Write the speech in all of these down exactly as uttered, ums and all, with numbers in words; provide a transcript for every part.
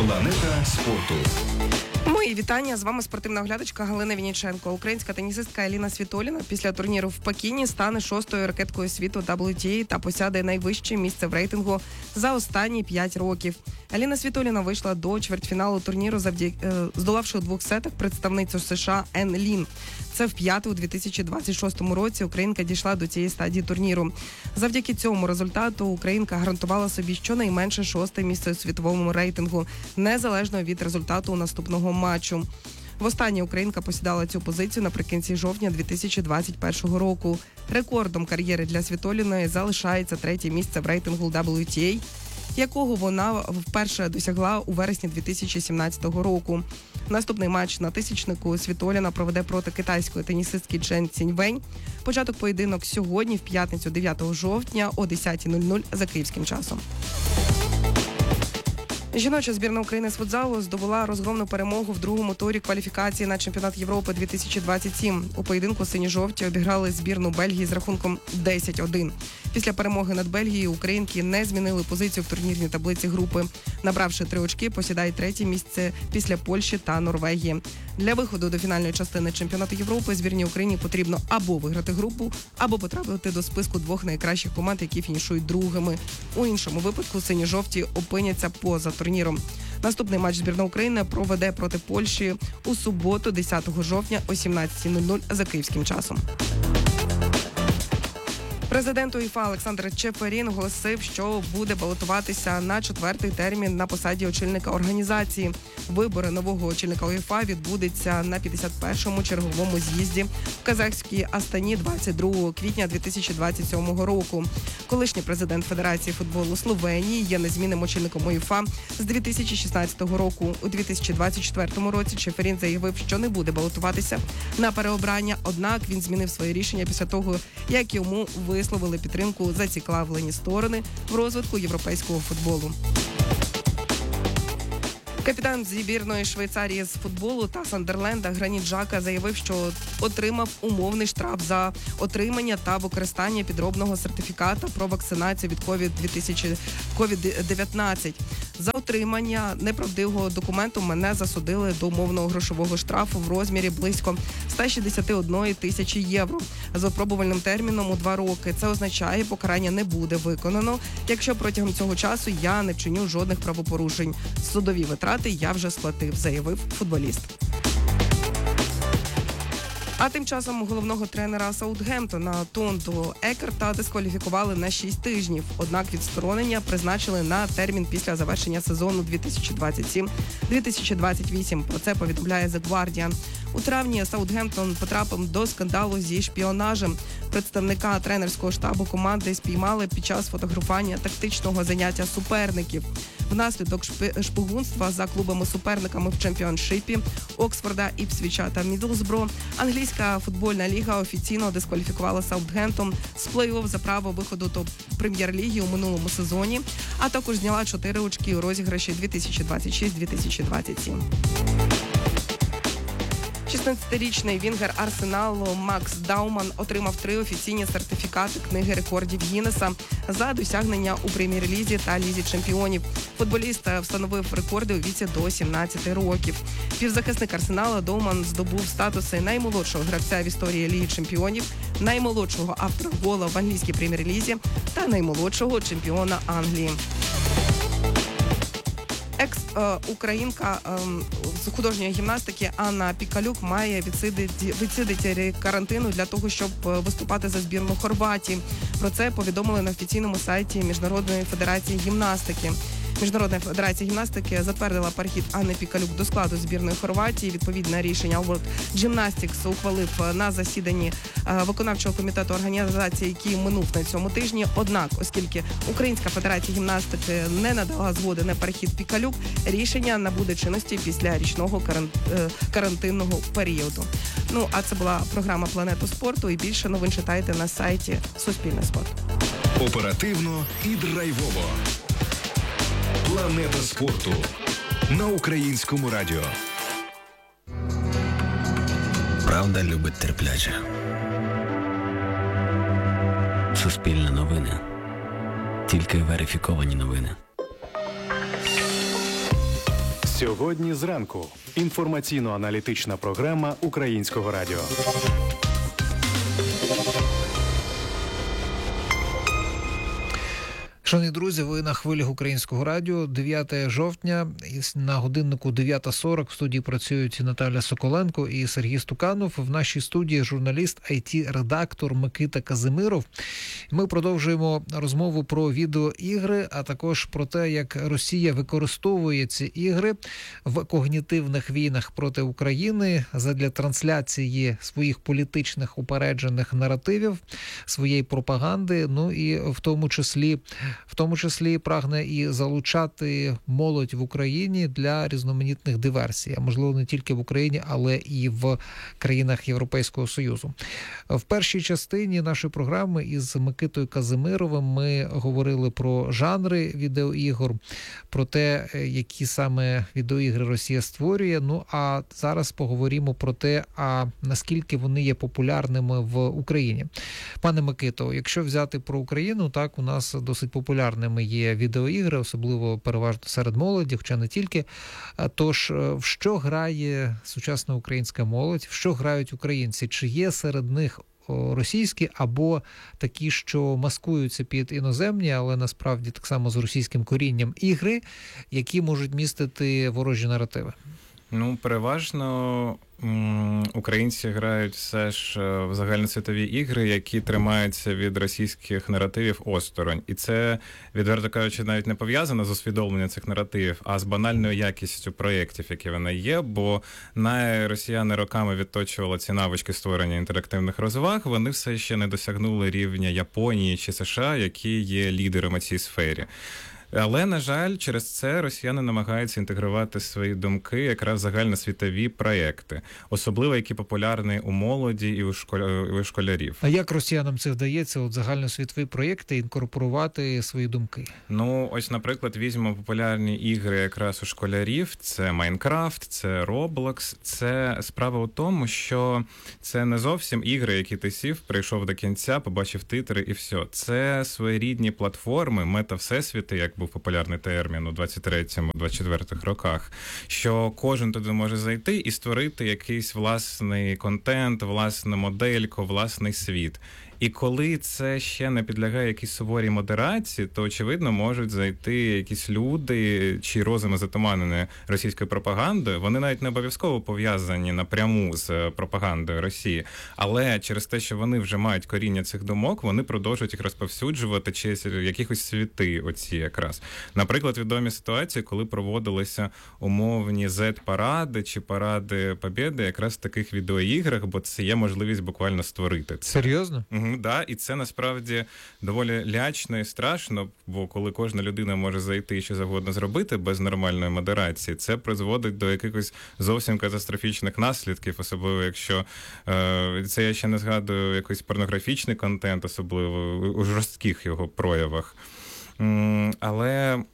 Планета спорту. Мої вітання. З вами спортивна оглядачка Галина Вінниченко. Українська тенісистка Еліна Світоліна після турніру в Пекіні стане шостою ракеткою світу дабл ю ті ей та посяде найвище місце в рейтингу за останні п'ять років. Еліна Світоліна вийшла до чвертьфіналу турніру, завдяки здолавши у двох сетах представницю США Ен Лін. Це вп'яте у дві тисячі двадцять шостому році українка дійшла до цієї стадії турніру. Завдяки цьому результату українка гарантувала собі щонайменше шосте місце у світовому рейтингу, незалежно від результату наступного матчу. Востаннє українка посідала цю позицію наприкінці жовтня дві тисячі двадцять першого року. Рекордом кар'єри для Світоліної залишається третє місце в рейтингу дабл ю ті ей, якого вона вперше досягла у вересні дві тисячі сімнадцятого року. Наступний матч на тисячнику Світоліна проведе проти китайської тенісистки Чжен Ціньвень. Початок поєдинок сьогодні, в п'ятницю, дев'ятого жовтня, о десята нуль нуль за київським часом. Жіноча збірна України з футзалу здобула розгромну перемогу в другому турі кваліфікації на чемпіонат Європи дві тисячі двадцять сім. У поєдинку сині-жовті обіграли збірну Бельгії з рахунком десять один. Після перемоги над Бельгією українки не змінили позицію в турнірній таблиці групи. Набравши три очки, посідають третє місце після Польщі та Норвегії. Для виходу до фінальної частини чемпіонату Європи збірній Україні потрібно або виграти групу, або потрапити до списку двох найкращих команд, які фінішують другими. У іншому випадку сині-жовті опиняться поза турніром. Наступний матч збірна України проведе проти Польщі у суботу, десятого жовтня о сімнадцята нуль нуль за київським часом. Президент УЄФА Олександр Чеферін оголосив, що буде балотуватися на четвертий термін на посаді очільника організації. Вибори нового очільника УЄФА відбудеться на п'ятдесят першому черговому з'їзді в казахській Астані двадцять другого квітня дві тисячі двадцять сьомого року. Колишній президент Федерації футболу Словенії є незмінним очільником УЄФА з дві тисячі шістнадцятого року. У дві тисячі двадцять четвертому році Чеферін заявив, що не буде балотуватися на переобрання, однак він змінив своє рішення після того, як йому висловили підтримку зацікавлені сторони в розвитку європейського футболу. Капітан збірної Швейцарії з футболу та Сандерленда Граніт Жака заявив, що отримав умовний штраф за отримання та використання підробного сертифіката про вакцинацію від ковід дев'ятнадцять. За отримання неправдивого документу мене засудили до умовного грошового штрафу в розмірі близько ста шістдесяти однієї тисячі євро з випробувальним терміном у два роки. Це означає, покарання не буде виконано, якщо протягом цього часу я не вчиню жодних правопорушень. Судові витрати я вже сплатив, заявив футболіст. А тим часом головного тренера Саутгемптона Тонду Екерта дискваліфікували на шість тижнів. Однак відсторонення призначили на термін після завершення сезону дві тисячі двадцять сім дві тисячі двадцять вісім. Про це повідомляє The Guardian. У травні Саутгемптон потрапив до скандалу зі шпіонажем. Представника тренерського штабу команди спіймали під час фотографування тактичного заняття суперників. Внаслідок шпигунства за клубами-суперниками в чемпіоншипі Оксфорда, Іпсвіча та Мідлсбро англійська футбольна ліга офіційно дискваліфікувала Саутгемптон з плей-офф за право виходу до прем'єр-ліги у минулому сезоні, а також зняла чотири очки у розіграші дві тисячі двадцять шість дві тисячі двадцять сім. шістнадцятирічний вінгер Арсеналу Макс Дауман отримав три офіційні сертифікати книги рекордів Гіннеса за досягнення у прем'єр-лізі та лізі чемпіонів. Футболіст встановив рекорди у віці до сімнадцяти років. Півзахисник Арсенала Дауман здобув статуси наймолодшого гравця в історії Ліги чемпіонів, наймолодшого автора гола в англійській прем'єр-лізі та наймолодшого чемпіона Англії. Екс-українка з художньої гімнастики Анна Пікалюк має відсидити, відсидити карантину для того, щоб виступати за збірну Хорватії. Про це повідомили на офіційному сайті Міжнародної федерації гімнастики. Міжнародна федерація гімнастики затвердила перехід Анни Пікалюк до складу збірної Хорватії. Відповідне рішення World Gymnastics ухвалив на засіданні виконавчого комітету організації, який минув на цьому тижні. Однак, оскільки Українська федерація гімнастики не надала згоди на перехід Пікалюк, рішення набуде чинності після річного карантинного періоду. Ну, а це була програма «Планета спорту», і більше новин читайте на сайті Суспільне спорт. Оперативно і драйвово. Планета спорту на Українському радіо. Правда любить терпляче. Суспільне новини. Тільки верифіковані новини. Сьогодні зранку. Інформаційно-аналітична програма Українського радіо. Шановні друзі, ви на хвилях Українського радіо. дев'яте жовтня, на годиннику дев'ята сорок в студії працюють Наталя Соколенко і Сергій Стуканов. В нашій студії журналіст, ай ті-редактор Микита Казимиров. Ми продовжуємо розмову про відеоігри, а також про те, як Росія використовує ці ігри в когнітивних війнах проти України задля трансляції своїх політичних упереджених наративів, своєї пропаганди, ну і в тому числі В тому числі прагне і залучати молодь в Україні для різноманітних диверсій, а можливо не тільки в Україні, але і в країнах Європейського Союзу. В першій частині нашої програми із Микитою Казимировим ми говорили про жанри відеоігор, про те, які саме відеоігри Росія створює. Ну а зараз поговоримо про те, а наскільки вони є популярними в Україні. Пане Микито, якщо взяти про Україну, так, у нас досить популярними є відеоігри, особливо переважно серед молоді, хоча не тільки. Тож, в що грає сучасна українська молодь, в що грають українці? Чи є серед них російські або такі, що маскуються під іноземні, але насправді так само з російським корінням ігри, які можуть містити ворожі наративи? Ну, переважно українці грають все ж в загальносвітові ігри, які тримаються від російських наративів осторонь. І це, відверто кажучи, навіть не пов'язано з усвідомленням цих наративів, а з банальною якістю проєктів, які вони є, бо на росіяни роками відточували ці навички створення інтерактивних розваг, вони все ще не досягнули рівня Японії чи США, які є лідерами цій сфері. Але, на жаль, через це росіяни намагаються інтегрувати свої думки якраз в загальносвітові проєкти, особливо які популярні у молоді і у, школя... у школярів. А як росіянам це вдається, от загальносвітові проєкти, інкорпорувати свої думки? Ну, ось, наприклад, візьмемо популярні ігри якраз у школярів. Це Майнкрафт, це Роблокс. Це справа у тому, що це не зовсім ігри, які ти сів, прийшов до кінця, побачив титри і все. Це своєрідні платформи, мета-всесвіти, як був популярний термін у двадцять третьому - двадцять четвертому роках, що кожен туди може зайти і створити якийсь власний контент, власну модельку, власний світ. І коли це ще не підлягає якійсь суворій модерації, то, очевидно, можуть зайти якісь люди, чиї розуми затуманені російською пропагандою. Вони навіть не обов'язково пов'язані напряму з пропагандою Росії. Але через те, що вони вже мають коріння цих думок, вони продовжують їх розповсюджувати через якихось світи оці якраз. Наприклад, відомі ситуації, коли проводилися умовні зет-паради чи паради Побєди якраз в таких відеоіграх, бо це є можливість буквально створити це. Серйозно? Угу. Да, і це насправді доволі лячно і страшно, бо коли кожна людина може зайти і що завгодно зробити без нормальної модерації, це призводить до якихось зовсім катастрофічних наслідків, особливо якщо е, це я ще не згадую якийсь порнографічний контент, особливо у жорстких його проявах. М, але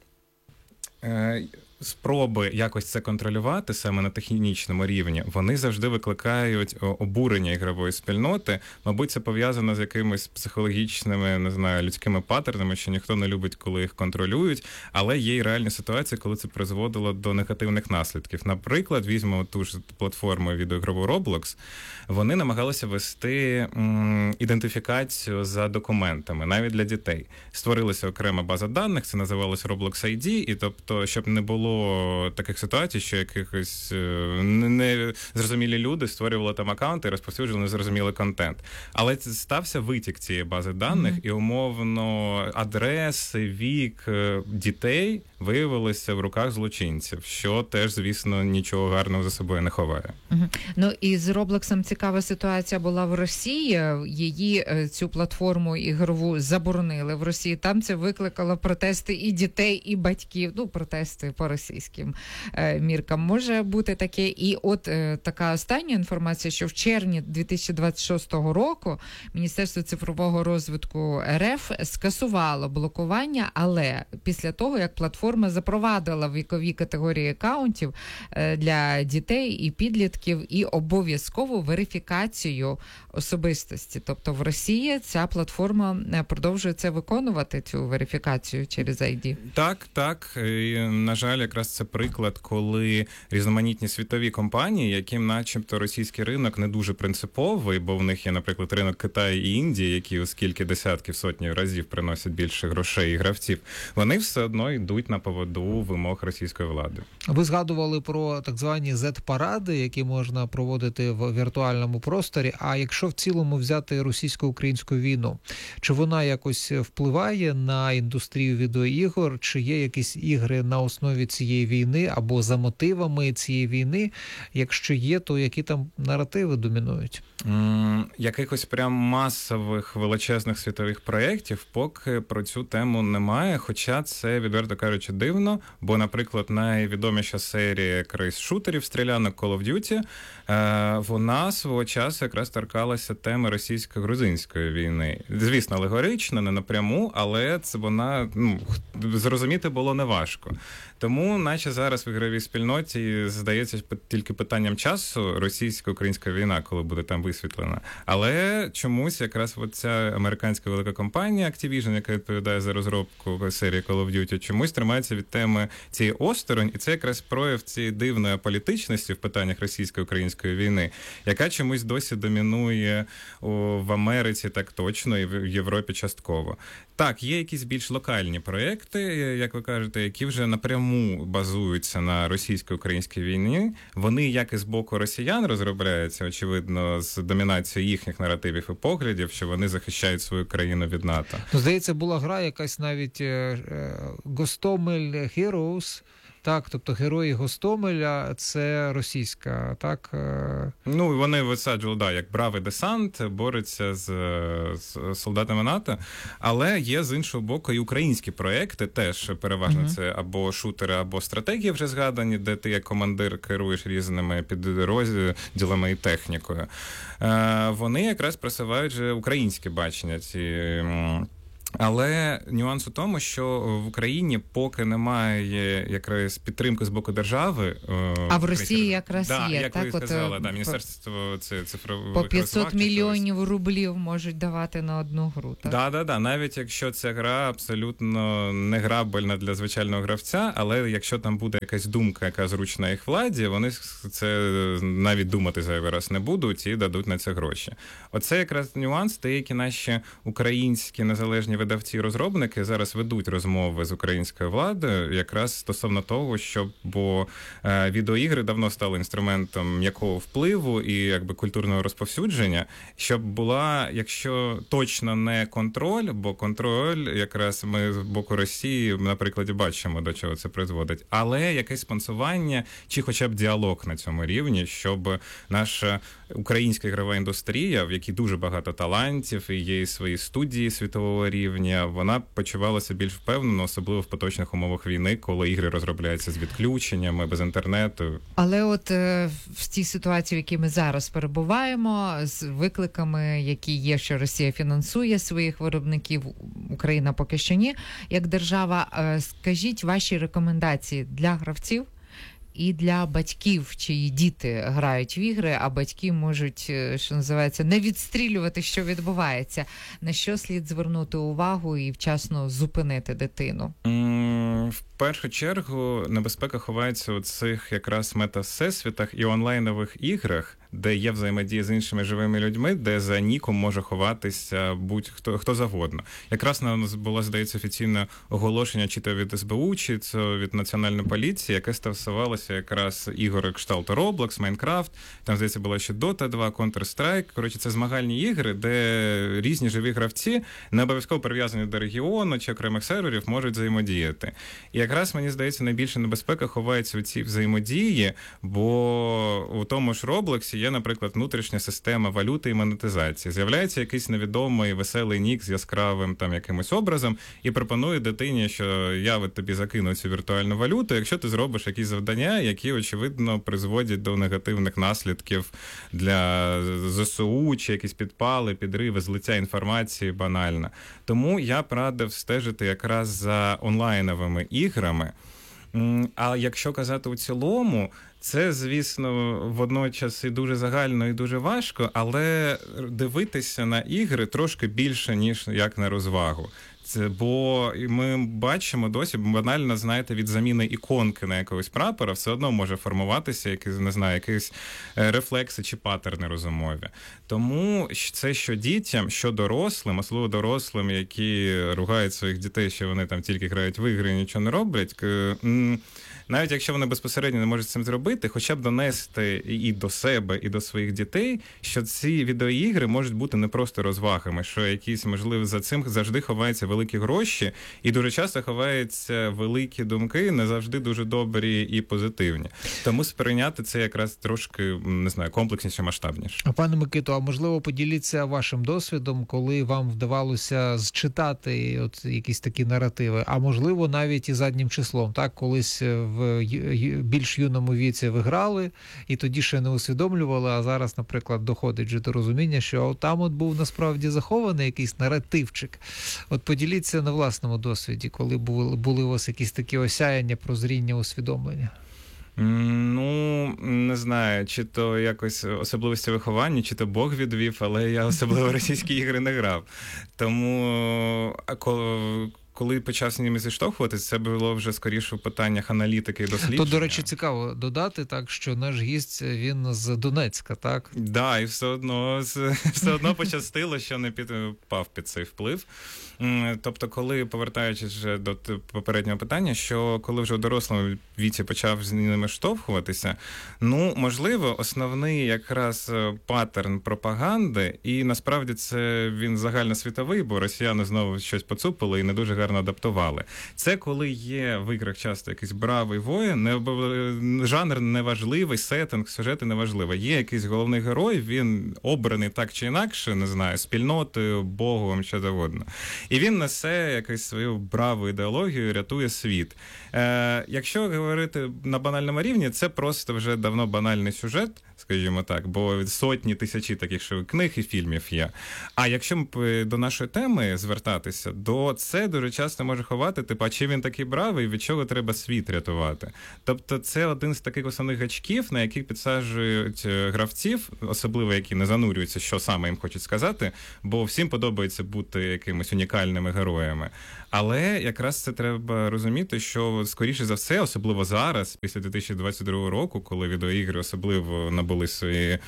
е, спроби якось це контролювати саме на технічному рівні, вони завжди викликають обурення ігрової спільноти. Мабуть, це пов'язано з якимись психологічними, не знаю, людськими паттернами, що ніхто не любить, коли їх контролюють, але є і реальні ситуації, коли це призводило до негативних наслідків. Наприклад, візьмемо ту ж платформу відеоігрову Roblox, вони намагалися вести м, ідентифікацію за документами, навіть для дітей. Створилася окрема база даних, це називалося Roblox ай ді, і тобто, щоб не було таких ситуацій, що якихось незрозумілі люди створювали там акаунти і розповсюджували незрозумілий контент. Але це стався витік цієї бази даних, mm-hmm. і умовно адреси, вік дітей виявилися в руках злочинців, що теж, звісно, нічого гарного за собою не ховає. Mm-hmm. Ну і з Роблоксом цікава ситуація була в Росії. Її, цю платформу ігрову, заборонили в Росії. Там це викликало протести і дітей, і батьків. Ну, протести по російським е, міркам може бути таке. І от е, така остання інформація, що в червні дві тисячі двадцять шостого року Міністерство цифрового розвитку РФ скасувало блокування, але після того, як платформа платформа запровадила вікові категорії акаунтів для дітей і підлітків і обов'язкову верифікацію особистості. Тобто в Росії ця платформа продовжує це виконувати, цю верифікацію через ай ді. Так, так. І, на жаль, якраз це приклад, коли різноманітні світові компанії, яким начебто російський ринок не дуже принциповий, бо в них є, наприклад, ринок Китаю і Індії, які оскільки десятків, сотні разів приносять більше грошей і гравців, вони все одно йдуть на поводу вимог російської влади. Ви згадували про так звані зет-паради, які можна проводити в віртуальному просторі, а якщо в цілому взяти російсько-українську війну, чи вона якось впливає на індустрію відеоігор, чи є якісь ігри на основі цієї війни або за мотивами цієї війни? Якщо є, то які там наративи домінують? Mm, якихось прям масових величезних світових проєктів поки про цю тему немає, хоча це, відверто кажучи, дивно, бо, наприклад, найвідоміша серія крейс-шутерів стрілянок Call of Duty, е, вона свого часу якраз торкалася теми російсько-грузинської війни. Звісно, алегорично, не напряму, але це вона, ну, зрозуміти було неважко. Тому, наче зараз в ігровій спільноті, здається, тільки питанням часу російсько-українська війна, коли буде там висвітлена. Але чомусь якраз ця американська велика компанія Activision, яка відповідає за розробку серії Call of Duty, чомусь тримається від теми цієї осторонь, і це якраз прояв цієї дивної політичності в питаннях російсько-української війни, яка чомусь досі домінує в Америці так точно і в Європі частково. Так, є якісь більш локальні проєкти, як ви кажете, які вже напряму базуються на російсько-українській війні. Вони, як і з боку росіян, розробляються, очевидно, з домінацією їхніх наративів і поглядів, що вони захищають свою країну від НАТО. Ну, здається, була гра якась навіть Гостомель Heroes. Так, тобто герої Гостомеля – це російська, так? Ну, вони висаджували, да, як бравий десант, бореться з, з солдатами НАТО, але є, з іншого боку, і українські проекти теж, переважно uh-huh. це або шутери, або стратегії вже згадані, де ти як командир керуєш різними підрозділами і технікою. Е, вони якраз просувають же українське бачення ці. Але нюанс у тому, що в Україні поки немає якраз підтримки з боку держави. А в Росії якраз да, є. Як так, ви от, сказали, да, Міністерство цифрових по п'ятсот мільйонів рублів можуть давати на одну гру. Так, да, да, да. Навіть якщо ця гра абсолютно не грабельна для звичайного гравця, але якщо там буде якась думка, яка зручна їх владі, вони це навіть думати зайвий раз не будуть і дадуть на це гроші. Оце якраз нюанс, деякі наші українські незалежні видавці-розробники зараз ведуть розмови з українською владою якраз стосовно того, щоб, бо е, відеоігри давно стали інструментом м'якого впливу і якби культурного розповсюдження, щоб була, якщо точно не контроль, бо контроль якраз ми з боку Росії, на прикладі, бачимо, до чого це призводить, але якесь спонсорування чи хоча б діалог на цьому рівні, щоб наша українська ігрова індустрія, в якій дуже багато талантів і є і свої студії світового рівня, вона почувалася більш впевнено, особливо в поточних умовах війни, коли ігри розробляються з відключеннями, без інтернету. Але от е, в цій ситуації, в якій ми зараз перебуваємо, з викликами, які є, що Росія фінансує своїх виробників, Україна поки що ні, як держава, е, скажіть ваші рекомендації для гравців і для батьків, чиї діти грають в ігри, а батьки можуть, що називається, не відстрілювати, що відбувається. На що слід звернути увагу і вчасно зупинити дитину? Mm, в першу чергу небезпека ховається у цих якраз мета-всесвітах і онлайнових іграх, де є взаємодія з іншими живими людьми, де за ніком може ховатися будь-хто хто завгодно. Якраз на нас було, здається, офіційне оголошення чи то від ес бе у, чи то від Національної поліції, яке стосувалося якраз ігор кшталту Roblox, Minecraft, там, здається, було ще Дота два, Counter-Strike. Коротше, це змагальні ігри, де різні живі гравці, не обов'язково прив'язані до регіону чи окремих серверів, можуть взаємодіяти. І якраз, мені здається, найбільша небезпека ховається у цій взаємодії, бо у тому ж Роблоксі є, наприклад, внутрішня система валюти і монетизації. З'являється якийсь невідомий веселий нік з яскравим там якимось образом і пропонує дитині, що я от тобі закину цю віртуальну валюту, якщо ти зробиш якісь завдання є, які, очевидно, призводять до негативних наслідків для ЗСУ, чи якісь підпали, підриви, злиття інформації банально. Тому я б радив стежити якраз за онлайновими іграми. А якщо казати у цілому, це, звісно, водночас і дуже загально, і дуже важко, але дивитися на ігри трошки більше, ніж як на розвагу. Це, бо ми бачимо досі, банально, знаєте, від заміни іконки на якогось прапора все одно може формуватися якісь, не знаю, якісь рефлекси чи паттерни розумові. Тому це що дітям, що дорослим, особливо дорослим, які ругають своїх дітей, що вони там тільки грають в ігри і нічого не роблять, навіть якщо вони безпосередньо не можуть цим зробити, хоча б донести і до себе, і до своїх дітей, що ці відеоігри можуть бути не просто розвагами, що якісь, можливо, за цим завжди ховаються великі гроші, і дуже часто ховаються великі думки, не завжди дуже добрі і позитивні. Тому сприйняти це якраз трошки, не знаю, комплексніше, масштабніше. А пане Микито, а можливо поділіться вашим досвідом, коли вам вдавалося зчитати от якісь такі наративи, а можливо навіть і заднім числом, так, колись в в більш юному віці ви грали, і тоді ще не усвідомлювали, а зараз, наприклад, доходить вже до розуміння, що там от був насправді захований якийсь наративчик. От поділіться на власному досвіді, коли були, були у вас якісь такі осяяння, прозріння, усвідомлення. Ну, не знаю, чи то якось особливості виховання, чи то Бог відвів, але я особливо російські ігри не грав. Тому коли почав з ними зіштовхуватися, це було вже скоріше в питаннях аналітики і дослідження. То, до речі, цікаво додати, так, що наш гість, він з Донецька, так? Так, да, і все одно, все одно пощастило, що не підпав під цей вплив. Тобто, коли, повертаючись вже до попереднього питання, що коли вже у дорослому віці почав з ними штовхуватися, ну, можливо, основний якраз паттерн пропаганди, і насправді це він загальносвітовий, бо росіяни знову щось поцупили і не дуже гарно адаптували. Це коли є в іграх часто якийсь бравий воїн, не, жанр неважливий, сеттинг, сюжети неважливі. Є якийсь головний герой, він обраний так чи інакше, не знаю, спільнотою, Богом, що завгодно. І він несе якусь свою браву ідеологію, рятує світ. Е, якщо говорити на банальному рівні, це просто вже давно банальний сюжет, скажімо так, бо сотні, тисячі таких що книг і фільмів є. А якщо до нашої теми звертатися, то це дуже часто може ховати, типу, а чи він такий бравий, від чого треба світ рятувати? Тобто це один з таких основних гачків, на яких підсаджують гравців, особливо які не занурюються, що саме їм хочуть сказати, бо всім подобається бути якимось унікальними героями. Але якраз це треба розуміти, що скоріше за все, особливо зараз, після дві тисячі двадцять другого року, коли відеоігри особливо набули свої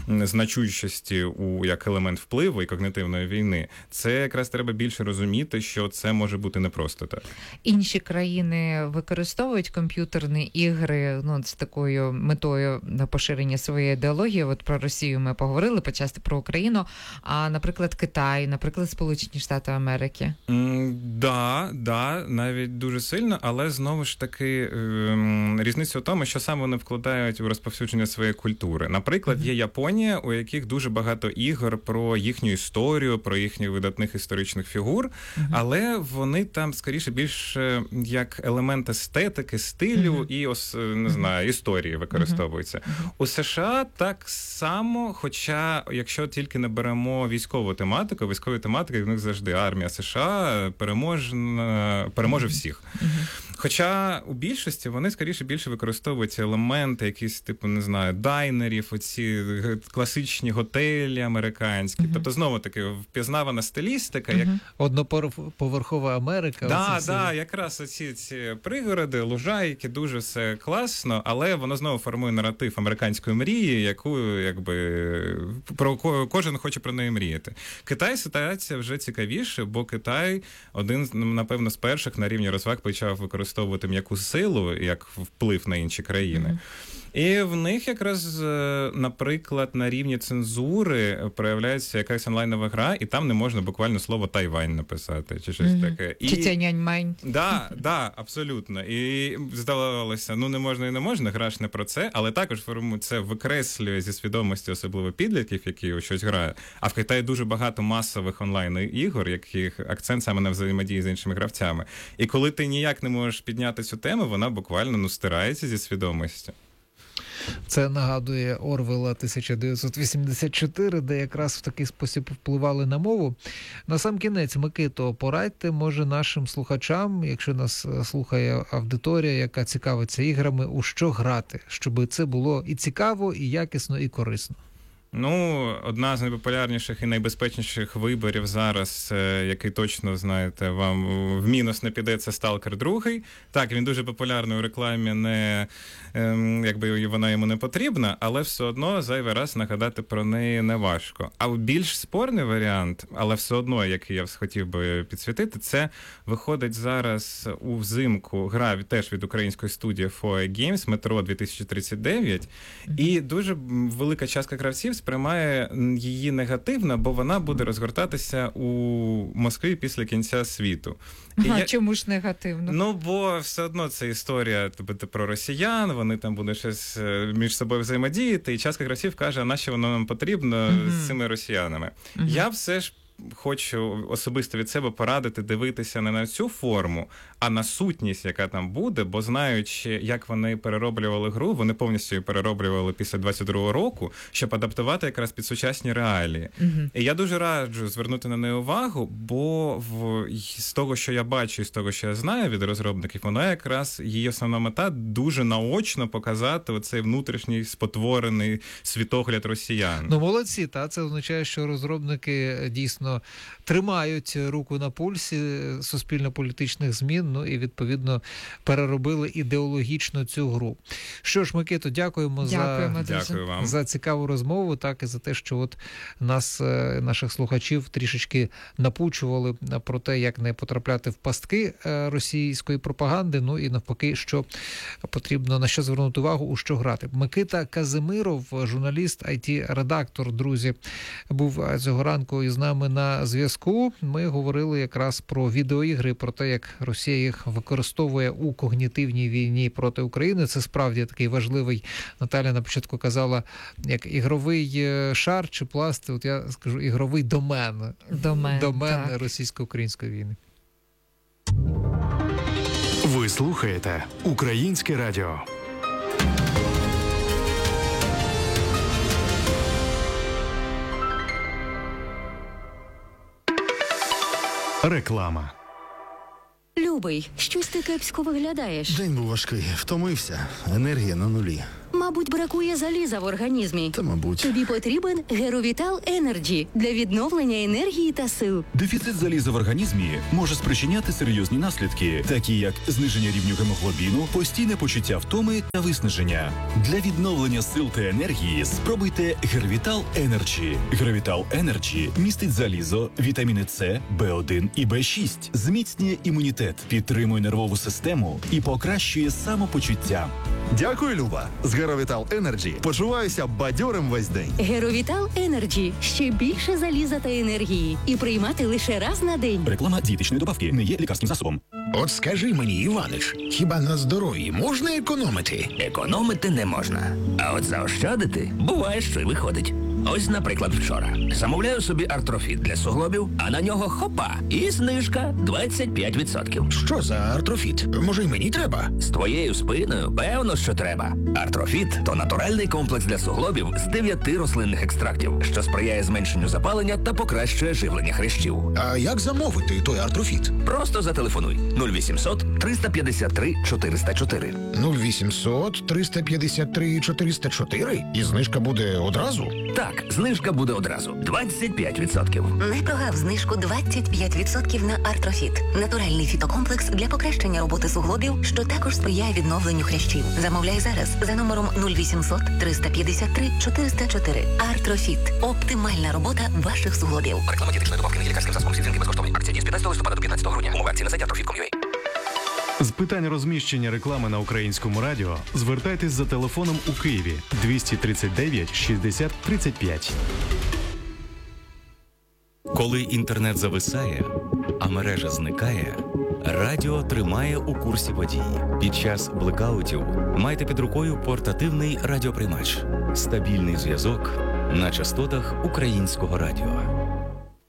значущості у як елемент впливу і когнитивної війни, це якраз треба більше розуміти, що це може бути не просто так. Інші країни використовують комп'ютерні ігри, ну, з такою метою на поширення своєї ідеології. От про Росію ми поговорили, почасти про Україну, а, наприклад, Китай, наприклад, Сполучені Штати Америки. Mm, да, да, навіть дуже сильно, але знову ж таки ем, різниця в тому, що саме вони вкладають у розповсюдження своєї культури. Наприклад, є Японія, у яких дуже багато ігор про їхню історію, про їхніх видатних історичних фігур, uh-huh. але вони там, скоріше, більш як елемент естетики, стилю uh-huh. і, ос, не знаю, історії використовуються. Uh-huh. У США так само, хоча, якщо тільки не беремо військову тематику, військові тематики, в них завжди армія США переможе, переможе всіх. Uh-huh. Хоча у більшості вони, скоріше, більше використовують ці елементи, якісь, типу, не знаю, дайнерів, оці класичні готелі американські. Uh-huh. Тобто, знову-таки, впізнавана стилістика. Uh-huh. Як... Одноповерхова Америка. Так, да, да, якраз оці ці пригороди, лужайки, дуже все класно, але воно знову формує наратив американської мрії, яку, якби, про кожен хоче про неї мріяти. Китай ситуація вже цікавіше, бо Китай один, напевно, з перших на рівні розваг почав використовувати м'яку силу як вплив на інші країни. І в них якраз, наприклад, на рівні цензури проявляється якась онлайнова гра, і там не можна буквально слово «Тайвань» написати, чи щось mm-hmm. таке. Чи це нянь-мань. Да, да, абсолютно. І здавалося, ну не можна і не можна, гра ж не про це, але також це викреслює зі свідомості особливо підлітків, які у щось грають. А в Китаї дуже багато масових онлайн-ігор, яких акцент саме на взаємодії з іншими гравцями. І коли ти ніяк не можеш підняти цю тему, вона буквально ну, стирається зі свідомості. Це нагадує Орвелла тисяча дев'ятсот вісімдесят чотири, де якраз в такий спосіб впливали на мову. На сам кінець, Микито, порадьте, може, нашим слухачам, якщо нас слухає аудиторія, яка цікавиться іграми, у що грати, щоб це було і цікаво, і якісно, і корисно. Ну, одна з найпопулярніших і найбезпечніших виборів зараз, який точно, знаєте, вам в мінус не піде, це Сталкер два. Так, він дуже популярний у рекламі, не, якби вона йому не потрібна, але все одно зайвий раз нагадати про неї не важко. А більш спорний варіант, але все одно, який я хотів би підсвітити, це виходить зараз у взимку гра теж від української студії фор ей Games, Метро дві тисячі тридцять дев'ять, і дуже велика частка гравців сприймає її негативно, бо вона буде розгортатися у Москві після кінця світу. Ага, я... Чому ж негативно? Ну, бо все одно це історія тобто, про росіян, вони там будуть щось між собою взаємодіяти, і частка гравців каже, а нащо воно нам потрібно uh-huh. з цими росіянами. Uh-huh. Я все ж хочу особисто від себе порадити дивитися не на цю форму, а на сутність, яка там буде, бо знаючи, як вони перероблювали гру, вони повністю її перероблювали після двадцять другого року, щоб адаптувати якраз під сучасні реалії. Uh-huh. І я дуже раджу звернути на неї увагу, бо в, з того, що я бачу, і з того, що я знаю від розробників, вона якраз, її основна мета дуже наочно показати оцей внутрішній спотворений світогляд росіян. Ну, молодці, та це означає, що розробники дійсно тримають руку на пульсі суспільно-політичних змін, ну і, відповідно, переробили ідеологічно цю гру. Що ж, Микито, дякуємо, дякуємо за, Дякую вам. за цікаву розмову, так і за те, що от нас, наших слухачів, трішечки напучували про те, як не потрапляти в пастки російської пропаганди, ну і навпаки, що потрібно, на що звернути увагу, у що грати. Микита Казимиров, журналіст, ай ті-редактор, друзі, був цього ранку із нами на зв'язку. Ми говорили якраз про відеоігри, про те, як Росія їх використовує у когнітивній війні проти України. Це справді такий важливий, Наталя на початку казала, як ігровий шар чи пласт, от я скажу, ігровий домен. Домен, домен так. російсько-української війни. Ви слухаєте Українське радіо. Реклама. Любий, щось ти кепсько виглядаєш. День був важкий, втомився, енергія на нулі. Мабуть, бракує заліза в організмі. Та, мабуть. Тобі потрібен Геровітал Енерджі для відновлення енергії та сил. Дефіцит заліза в організмі може спричиняти серйозні наслідки, такі як зниження рівню гемоглобіну, постійне почуття втоми та виснаження. Для відновлення сил та енергії спробуйте Геровітал Енерджі. Геровітал Енерджі містить залізо, вітаміни С, Б один і Б шість, зміцнює імунітет, підтримує нервову систему і покращує самопочуття. Дякую, Люба. З Геровітал Енерджі почуваюся бадьорим весь день. Геровітал Енерджі. Ще більше заліза та енергії. І приймати лише раз на день. Реклама дієтичної добавки не є лікарським засобом. От скажи мені, Іванич, хіба на здоров'ї можна економити? Економити не можна. А от заощадити буває, що й виходить. Ось, наприклад, вчора. Замовляю собі артрофіт для суглобів, а на нього хопа, і знижка двадцять п'ять відсотків. Що за артрофіт? Може, й мені треба? З твоєю спиною, певно, що треба. Артрофіт – то натуральний комплекс для суглобів з дев'яти рослинних екстрактів, що сприяє зменшенню запалення та покращує живлення хрящів. А як замовити той артрофіт? Просто зателефонуй нуль вісімсот триста п'ятдесят три чотириста чотири. нуль вісімсот триста п'ятдесят три чотириста чотири? І знижка буде одразу? Так, знижка буде одразу. двадцять п'ять відсотків. Не прогав знижку двадцять п'ять відсотків на артрофіт. Натуральний фітокомплекс для покращення роботи суглобів, що також сприяє відновленню хрящів. Замовляй зараз за номером нуль вісімсот триста п'ятдесят три чотириста чотири. Артрофіт. Оптимальна робота ваших суглобів. Реклама дієтичної добавки не є лікарським засобом. Всі дзвінки безкоштовні. Акція діє з п'ятнадцятого листопада до п'ятнадцятого грудня. Умови акції на сайті артрофіт крапка ком ю а. З питань розміщення реклами на Українському радіо звертайтесь за телефоном у Києві двісті тридцять дев'ять шістдесят тридцять п'ять. Коли інтернет зависає, а мережа зникає, радіо тримає у курсі подій. Під час блекаутів майте під рукою портативний радіоприймач. Стабільний зв'язок на частотах Українського радіо.